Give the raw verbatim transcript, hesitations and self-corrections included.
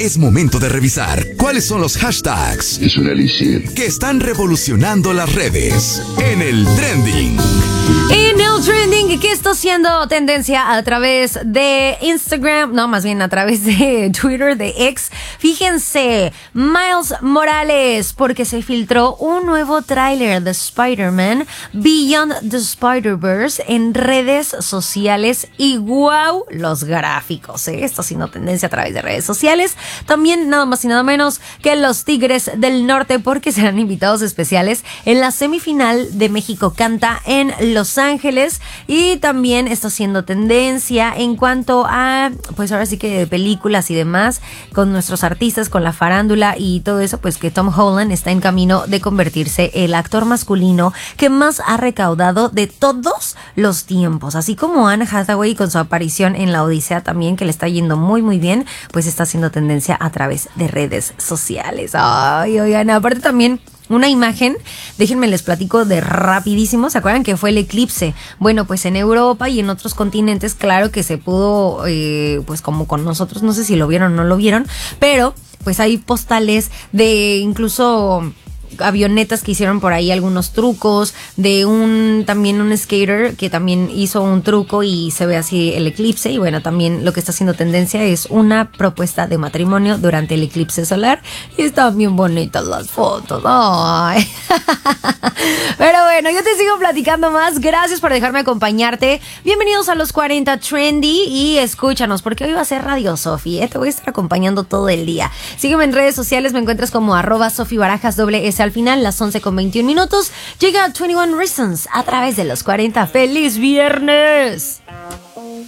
Es momento de revisar cuáles son los hashtags Es un elixir que están revolucionando las redes en el trending. En el trending, que está siendo tendencia a través de Instagram, no, más bien a través de Twitter, de X. Fíjense, Miles Morales, porque se filtró un nuevo tráiler de Spider-Man Beyond the Spider-Verse en redes sociales y wow, los gráficos, ¿eh? Esto siendo tendencia a través de redes sociales. También nada más y nada menos que los Tigres del Norte, porque serán invitados especiales en la semifinal de México Canta en Los Ángeles. Y también está siendo tendencia en cuanto a, pues ahora sí que de películas y demás, con nuestros artistas, con la farándula y todo eso, pues que Tom Holland está en camino de convertirse el actor masculino que más ha recaudado de todos los tiempos. Así como Anne Hathaway con su aparición en La Odisea también, que le está yendo muy muy bien, pues está haciendo tendencia a través de redes sociales. Ay, oigan, aparte también una imagen, déjenme les platico de rapidísimo. ¿Se acuerdan que fue el eclipse? Bueno, pues en Europa y en otros continentes, claro que se pudo, eh, pues como con nosotros, no sé si lo vieron o no lo vieron, pero pues hay postales de incluso avionetas que hicieron por ahí algunos trucos, de un también un skater que también hizo un truco y se ve así el eclipse. Y bueno, también lo que está haciendo tendencia es una propuesta de matrimonio durante el eclipse solar y están bien bonitas las fotos. Ay. Pero bueno, yo te sigo platicando más. Gracias por dejarme acompañarte. Bienvenidos a los cuarenta Trendy y escúchanos porque hoy va a ser Radio Sofi, ¿eh? Te voy a estar acompañando todo el día. Sígueme en redes sociales, me encuentras como arroba Sofi Barajas doble S al final, las once con veintiún minutos. Llega veintiuno Reasons a través de los cuarenta. ¡Feliz viernes!